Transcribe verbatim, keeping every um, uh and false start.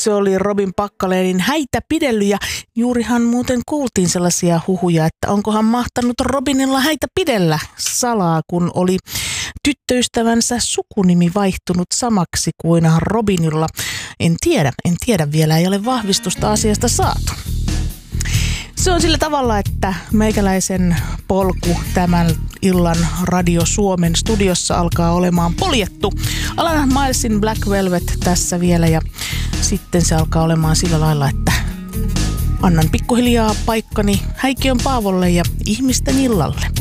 Se oli Robin Packalénin Häitä pidelly ja juurihan muuten kuultiin sellaisia huhuja, että onkohan mahtanut Robinilla häitä pidellä salaa, kun oli tyttöystävänsä sukunimi vaihtunut samaksi kuin Robinilla. En tiedä, en tiedä vielä, ei ole vahvistusta asiasta saatu. Se on sillä tavalla, että meikäläisen polku tämän illan Radio Suomen studiossa alkaa olemaan poljettu. Alain Milesin Black Velvet tässä vielä ja sitten se alkaa olemaan sillä lailla, että annan pikkuhiljaa paikkani Häikiön Paavolle ja ihmisten illalle.